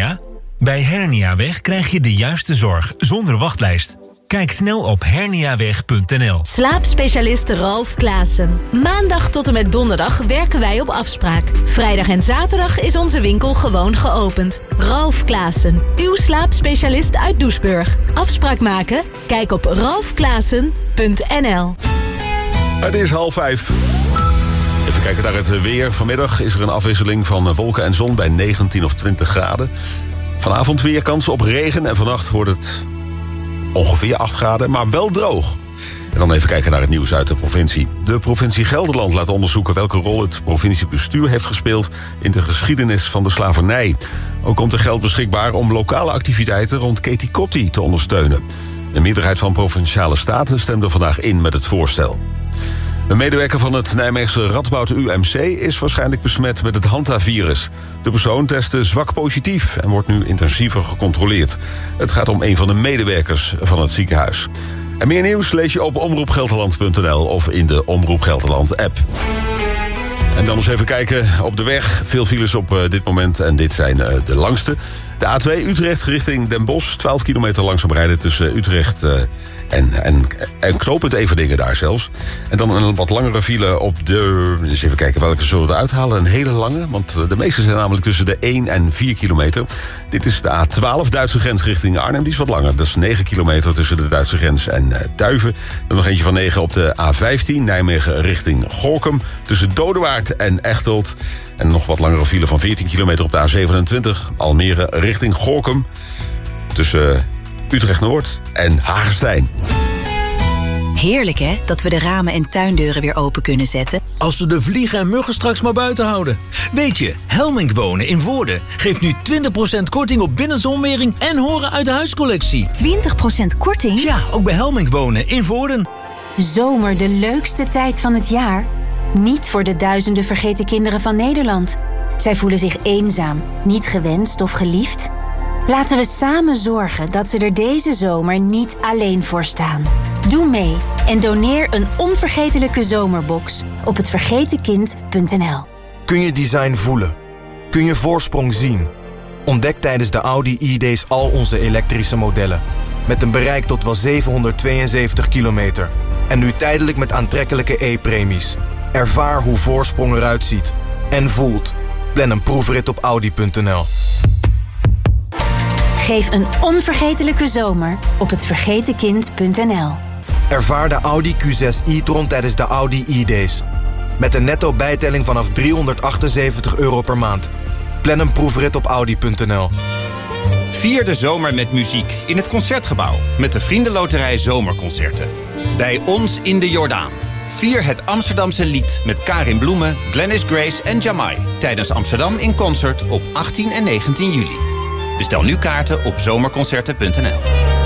hernia? Bij Herniaweg krijg je de juiste zorg zonder wachtlijst. Kijk snel op herniaweg.nl. Slaapspecialist Ralf Klaassen. Maandag tot en met donderdag werken wij op afspraak. Vrijdag en zaterdag is onze winkel gewoon geopend. Ralf Klaassen, uw slaapspecialist uit Doesburg. Afspraak maken? Kijk op ralfklaassen.nl. Het is 4:30. Even kijken naar het weer. Vanmiddag is er een afwisseling van wolken en zon bij 19 of 20 graden. Vanavond weer kans op regen en vannacht wordt het ongeveer 8 graden, maar wel droog. En dan even kijken naar het nieuws uit de provincie. De provincie Gelderland laat onderzoeken welke rol het provinciebestuur heeft gespeeld in de geschiedenis van de slavernij. Ook komt er geld beschikbaar om lokale activiteiten rond Keti Kotti te ondersteunen. Een meerderheid van provinciale staten stemde vandaag in met het voorstel. Een medewerker van het Nijmeegse Radboud UMC is waarschijnlijk besmet met het Hantavirus. De persoon testte zwak positief en wordt nu intensiever gecontroleerd. Het gaat om een van de medewerkers van het ziekenhuis. En meer nieuws lees je op omroepgelderland.nl of in de Omroep Gelderland app. En dan eens even kijken op de weg. Veel files op dit moment en dit zijn de langste. De A2 Utrecht richting Den Bosch. 12 kilometer langzaam rijden tussen Utrecht en knooppunt Everdingen daar zelfs. En dan een wat langere file op de... Dus even kijken welke zullen we eruit halen. Een hele lange, want de meeste zijn namelijk tussen de 1 en 4 kilometer. Dit is de A12 Duitse grens richting Arnhem. Die is wat langer. Dat is 9 kilometer tussen de Duitse grens en Duiven. Dan nog eentje van 9 op de A15 Nijmegen richting Gorinchem. Tussen Dodewaard en Echteld. En nog wat langere file van 14 kilometer op de A27 Almere richting Gorinchem. Tussen Utrecht-Noord en Hagestein. Heerlijk hè, dat we de ramen en tuindeuren weer open kunnen zetten. Als we de vliegen en muggen straks maar buiten houden. Weet je, Helmink Wonen in Voorden geeft nu 20% korting op binnenzonwering en horen uit de huiscollectie. 20% korting? Ja, ook bij Helmink Wonen in Voorden. Zomer de leukste tijd van het jaar? Niet voor de duizenden vergeten kinderen van Nederland. Zij voelen zich eenzaam, niet gewenst of geliefd. Laten we samen zorgen dat ze er deze zomer niet alleen voor staan. Doe mee en doneer een onvergetelijke zomerbox op hetvergetenkind.nl. Kun je design voelen? Kun je voorsprong zien? Ontdek tijdens de Audi E-Days al onze elektrische modellen. Met een bereik tot wel 772 kilometer. En nu tijdelijk met aantrekkelijke e-premies. Ervaar hoe voorsprong eruit ziet. En voelt. Plan een proefrit op Audi.nl. Geef een onvergetelijke zomer op hetvergetenkind.nl. Ervaar de Audi Q6 e-tron tijdens de Audi e-Days. Met een netto bijtelling vanaf €378 per maand. Plan een proefrit op Audi.nl. Vier de zomer met muziek in het Concertgebouw. Met de Vriendenloterij Zomerconcerten. Bij ons in de Jordaan. Vier het Amsterdamse lied met Karin Bloemen, Glennis Grace en Jamai. Tijdens Amsterdam in Concert op 18 en 19 juli. Bestel nu kaarten op zomerconcerten.nl.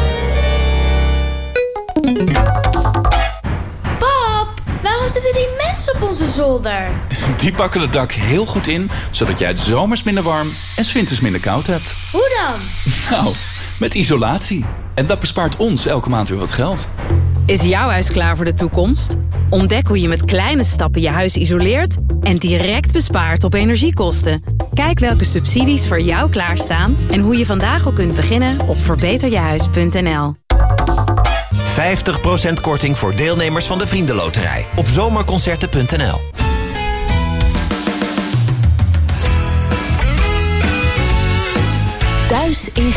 Pap, waarom zitten die mensen op onze zolder? Die pakken het dak heel goed in, zodat jij het zomers minder warm en 's winters minder koud hebt. Hoe dan? Nou, met isolatie. En dat bespaart ons elke maand weer wat geld. Is jouw huis klaar voor de toekomst? Ontdek hoe je met kleine stappen je huis isoleert en direct bespaart op energiekosten. Kijk welke subsidies voor jou klaarstaan en hoe je vandaag al kunt beginnen op verbeterjehuis.nl. 50% korting voor deelnemers van de Vriendenloterij op zomerconcerten.nl. Thuis in